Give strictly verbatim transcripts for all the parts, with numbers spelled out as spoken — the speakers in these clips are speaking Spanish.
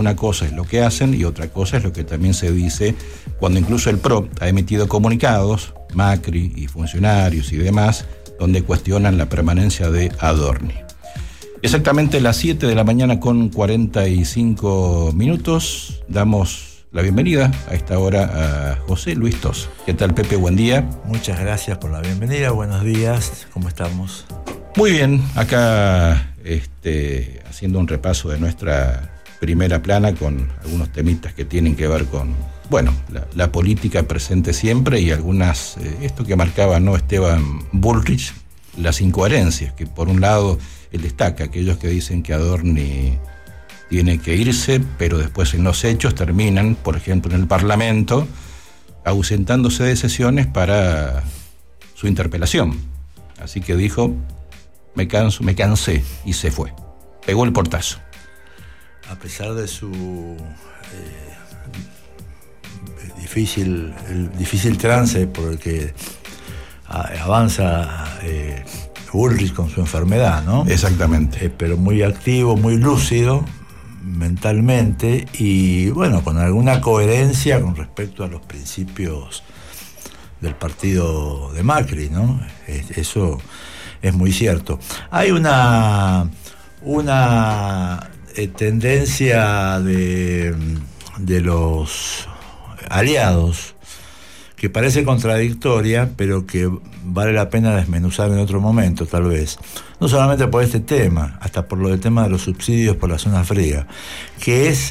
una cosa es lo que hacen y otra cosa es lo que también se dice cuando incluso el P R O ha emitido comunicados, Macri y funcionarios y demás, donde cuestionan la permanencia de Adorni. Exactamente las siete de la mañana con cuarenta y cinco minutos, damos la bienvenida a esta hora a José Luis Tost. ¿Qué tal, Pepe? Buen día. Muchas gracias por la bienvenida, buenos días, ¿cómo estamos? Muy bien, acá este, haciendo un repaso de nuestra primera plana con algunos temitas que tienen que ver con, bueno, la, la política presente siempre y algunas, eh, esto que marcaba, ¿no?, Esteban Bullrich, las incoherencias, que por un lado él destaca, aquellos que dicen que Adorni tiene que irse, pero después en los hechos terminan, por ejemplo, en el Parlamento, ausentándose de sesiones para su interpelación. Así que dijo, me canso, me cansé, y se fue. Pegó el portazo. A pesar de su eh, difícil, el difícil trance por el que a, avanza eh, Bullrich con su enfermedad, ¿no? Exactamente. Eh, pero muy activo, muy lúcido mentalmente y, bueno, con alguna coherencia con respecto a los principios del partido de Macri, ¿no? Es, eso es muy cierto. Hay una... una Eh, tendencia de, de los aliados que parece contradictoria, pero que vale la pena desmenuzar en otro momento, tal vez. No solamente por este tema, hasta por lo del tema de los subsidios por la zona fría, que es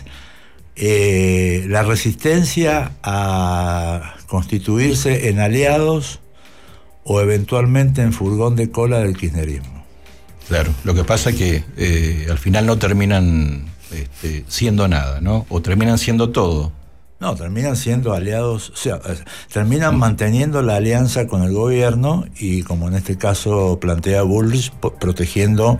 eh, la resistencia a constituirse en aliados o eventualmente en furgón de cola del kirchnerismo. Claro, lo que pasa es que eh, al final no terminan este, siendo nada, ¿no? O terminan siendo todo. No, terminan siendo aliados, o sea, terminan manteniendo la alianza con el gobierno y, como en este caso plantea Bullrich, protegiendo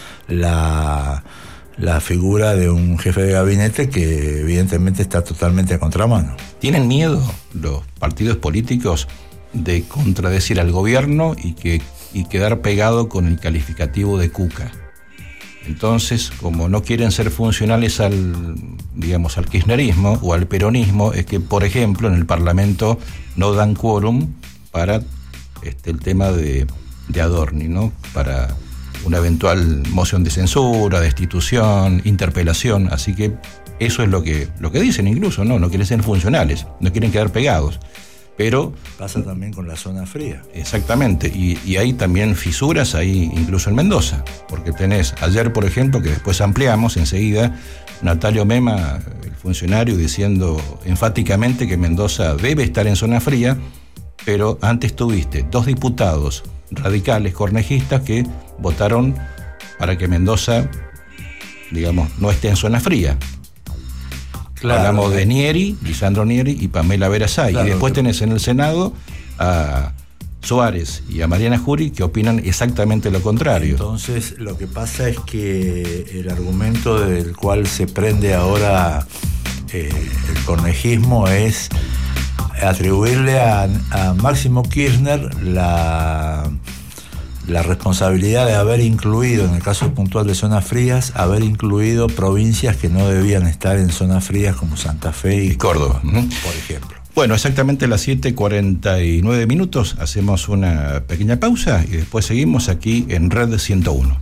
la, la figura de un jefe de gabinete que evidentemente está totalmente a contramano. ¿Tienen miedo los partidos políticos de contradecir al gobierno y que y quedar pegado con el calificativo de cuca? Entonces, como no quieren ser funcionales al, digamos, al kirchnerismo o al peronismo, es que, por ejemplo, en el Parlamento no dan quórum para este, el tema de, de Adorni, ¿no? Para una eventual moción de censura, destitución, interpelación. Así que eso es lo que, lo que dicen incluso, ¿no? No quieren ser funcionales, no quieren quedar pegados. Pero pasa también con la zona fría. Exactamente, y, y hay también fisuras ahí, incluso en Mendoza, porque tenés ayer, por ejemplo, que después ampliamos enseguida, Natalio Mema, el funcionario, diciendo enfáticamente que Mendoza debe estar en zona fría, pero antes tuviste dos diputados radicales cornejistas que votaron para que Mendoza, digamos, no esté en zona fría. Claro, hablamos de Nieri, Lisandro Nieri y Pamela Verasay. Claro, y después tenés en el Senado a Suárez y a Mariana Jury que opinan exactamente lo contrario. Entonces, lo que pasa es que el argumento del cual se prende ahora eh, el cornejismo es atribuirle a, a Máximo Kirchner la... la responsabilidad de haber incluido, en el caso puntual de zonas frías, haber incluido provincias que no debían estar en zonas frías como Santa Fe y, y Córdoba, ¿no? Por ejemplo. Bueno, exactamente a las siete cuarenta y nueve minutos, hacemos una pequeña pausa y después seguimos aquí en Red ciento uno.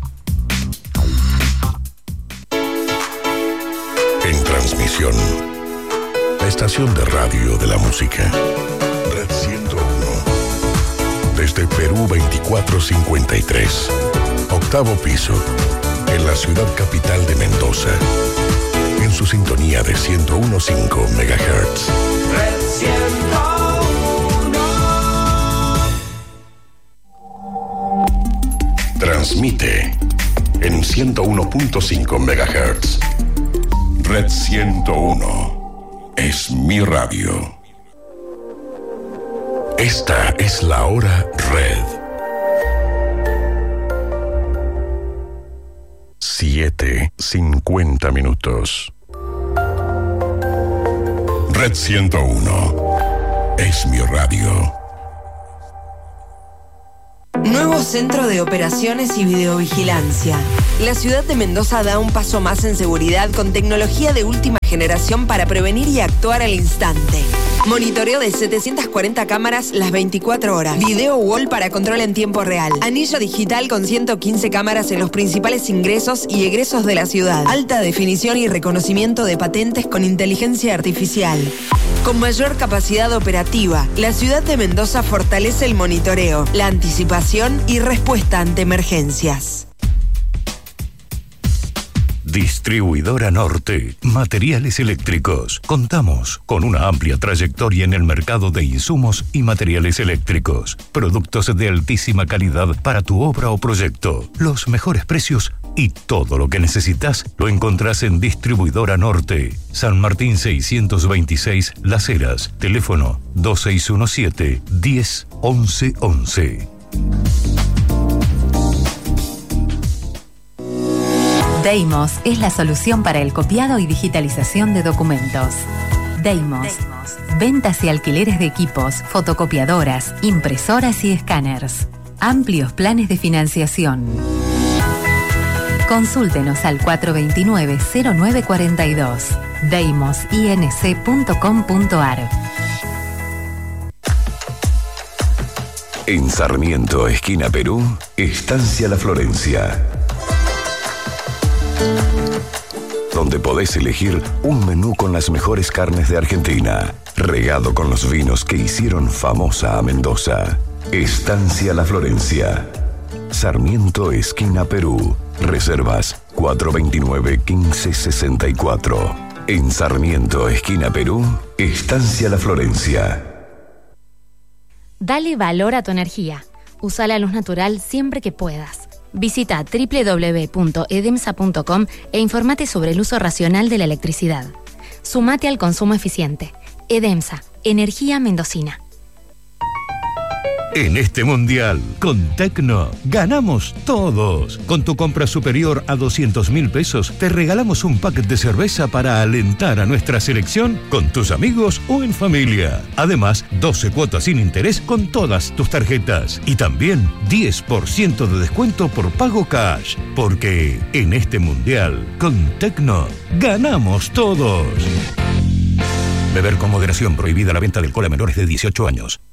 En transmisión, la estación de radio de la música. Red ciento uno. Desde Perú veinticuatro cincuenta y tres, octavo piso, en la ciudad capital de Mendoza, en su sintonía de ciento uno punto cinco megahertz. Red ciento uno. Transmite en ciento uno punto cinco megahertz. Red ciento uno es mi radio. Esta es la hora Red. Siete cincuenta minutos. Red ciento uno es mi radio. Nuevo Centro de Operaciones y Videovigilancia. La ciudad de Mendoza da un paso más en seguridad con tecnología de última generación para prevenir y actuar al instante. Monitoreo de setecientas cuarenta cámaras las veinticuatro horas. Video wall para control en tiempo real. Anillo digital con ciento quince cámaras en los principales ingresos y egresos de la ciudad. Alta definición y reconocimiento de patentes con inteligencia artificial. Con mayor capacidad operativa, la ciudad de Mendoza fortalece el monitoreo, la anticipación y respuesta ante emergencias. Distribuidora Norte, materiales eléctricos. Contamos con una amplia trayectoria en el mercado de insumos y materiales eléctricos. Productos de altísima calidad para tu obra o proyecto. Los mejores precios y todo lo que necesitas lo encontrás en Distribuidora Norte. San Martín seiscientos veintiséis Las Heras. Teléfono dos seis uno siete, diez, once, once. Deimos es la solución para el copiado y digitalización de documentos. Deimos. Ventas y alquileres de equipos, fotocopiadoras, impresoras y escáneres. Amplios planes de financiación. Consúltenos al cuatro dos nueve, cero nueve cuatro dos. deimos inc punto com punto ar. En Sarmiento, esquina Perú, Estancia La Florencia, donde podés elegir un menú con las mejores carnes de Argentina, regado con los vinos que hicieron famosa a Mendoza. Estancia La Florencia, Sarmiento, esquina Perú. Reservas cuatro dos nueve, quince sesenta y cuatro. En Sarmiento, esquina Perú, Estancia La Florencia. Dale valor a tu energía. Usa la luz natural siempre que puedas. Visita doble u doble u doble u punto edemsa punto com e informate sobre el uso racional de la electricidad. Sumate al consumo eficiente. Edemsa, energía mendocina. En este mundial, con Tecno, ganamos todos. Con tu compra superior a doscientos mil pesos, te regalamos un pack de cerveza para alentar a nuestra selección con tus amigos o en familia. Además, doce cuotas sin interés con todas tus tarjetas. Y también diez por ciento de descuento por pago cash. Porque en este mundial, con Tecno, ganamos todos. Beber con moderación. Prohibida la venta de alcohol a menores de dieciocho años.